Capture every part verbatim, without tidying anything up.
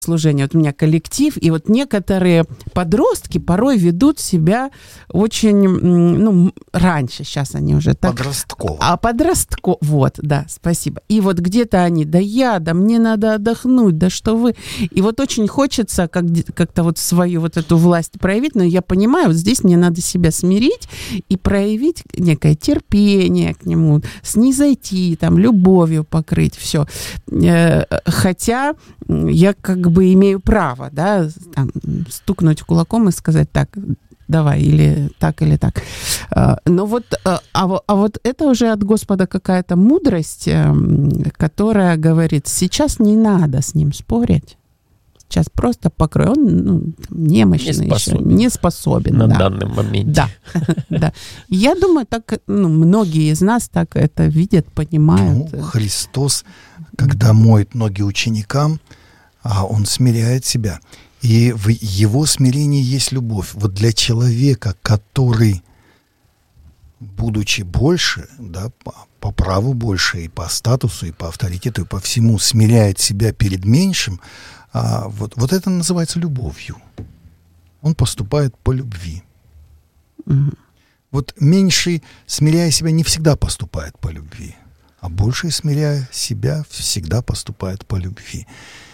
служение. Вот у меня коллектив, и вот некоторые подростки порой ведут себя очень, ну, раньше, сейчас они уже так... Подростково. А подростко... Вот, да, спасибо. И вот где-то они, да я, да мне надо отдохнуть, да что вы... И вот очень хочется как, как-то вот свою вот эту власть проявить, но я понимаю, вот здесь мне надо себя смирить и проявить некое терпение к нему, снизойти, там, любовью покрыть, все. Хотя я как бы имею право, да, там, стукнуть кулаком и сказать так, давай, или так, или так. Но вот, а, а вот это уже от Господа какая-то мудрость, которая говорит, сейчас не надо с ним спорить, сейчас просто покрой, он, ну, немощный не еще, не способен. На да. данном моменте. Да, да. Я думаю, так, ну, многие из нас так это видят, понимают. Ну, Христос, когда моет ноги ученикам, а он смиряет себя. И в его смирении есть любовь. Вот для человека, который, будучи больше, да, по, по праву больше, и по статусу, и по авторитету, и по всему, смиряет себя перед меньшим, а, вот, вот это называется любовью. Он поступает по любви. Mm-hmm. Вот меньший, смиряя себя, не всегда поступает по любви, а больший, смиряя себя, всегда поступает по любви.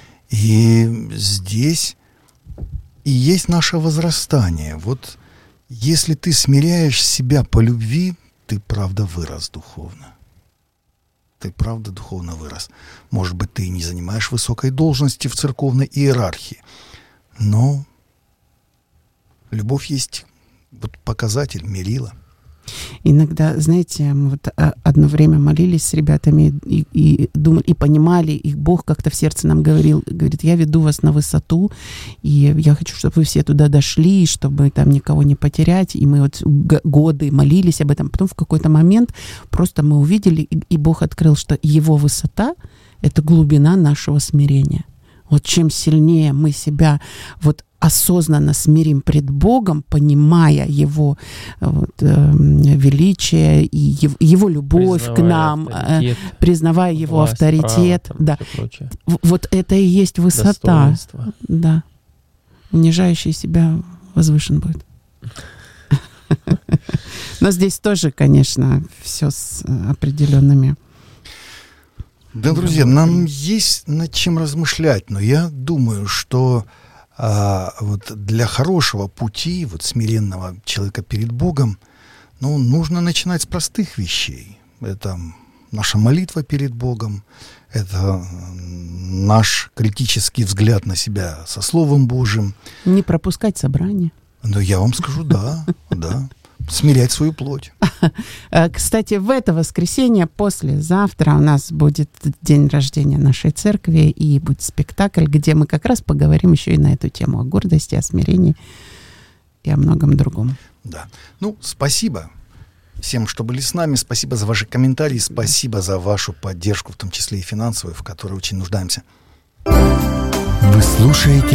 И здесь и есть наше возрастание. Вот если ты смиряешь себя по любви, ты правда вырос духовно. Ты правда духовно вырос. Может быть, ты и не занимаешь высокой должности в церковной иерархии, но любовь есть вот показатель, мерило. Иногда, знаете, мы вот одно время молились с ребятами и, и думали, и понимали, и Бог как-то в сердце нам говорил, говорит, я веду вас на высоту, и я хочу, чтобы вы все туда дошли, чтобы там никого не потерять. И мы вот годы молились об этом. Потом в какой-то момент просто мы увидели, и, и Бог открыл, что Его высота — это глубина нашего смирения. Вот чем сильнее мы себя вот осознанно смирим пред Богом, понимая Его вот, э, величие и Его, его любовь признавая к нам, э, признавая Его власть, авторитет. Право, да. Вот это и есть высота. Да. Унижающий себя возвышен будет. Но здесь тоже, конечно, все с определенными... Да, друзья, нам есть над чем размышлять, но я думаю, что а, вот для хорошего пути, вот смиренного человека перед Богом, ну, нужно начинать с простых вещей. Это наша молитва перед Богом, это наш критический взгляд на себя со Словом Божьим. Не пропускать собрание. Ну, я вам скажу, да, да. Смирять свою плоть. Кстати, в это воскресенье, послезавтра, у нас будет день рождения нашей церкви, и будет спектакль, где мы как раз поговорим еще и на эту тему, о гордости, о смирении и о многом другом. Да. Ну, спасибо всем, что были с нами. Спасибо за ваши комментарии. Спасибо за вашу поддержку, в том числе и финансовую, в которой очень нуждаемся. Вы слушаете